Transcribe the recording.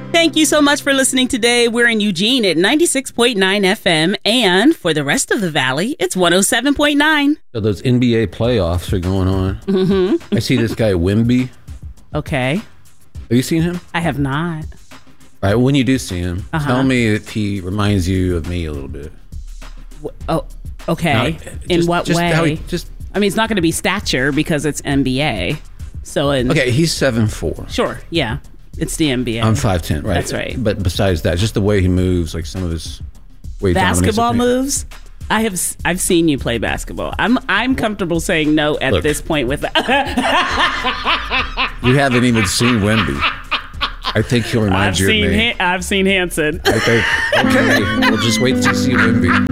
Thank you so much for listening today. We're in Eugene at 96.9 FM. And for the rest of the Valley, it's 107.9. So those NBA playoffs are going on. Mm-hmm. I see this guy, Wemby. Okay. Have you seen him? I have not. All right, when you do see him, tell me if he reminds you of me a little bit. Oh, okay. In what way? I mean, it's not going to be stature because it's NBA. So okay, he's 7'4". Sure, yeah. It's the NBA. I'm 5'10", right? That's right. But besides that, just the way he moves, like some of his way basketball moves. I've seen you play basketball. I'm comfortable saying no at this point with that. You haven't even seen Wemby. I think he'll remind you of me. I've seen Hanson. Okay, we'll just wait to see Wemby.